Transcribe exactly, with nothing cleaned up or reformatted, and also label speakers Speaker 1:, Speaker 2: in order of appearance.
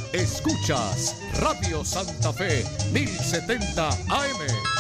Speaker 1: Escuchas Radio Santa Fe mil setenta A M.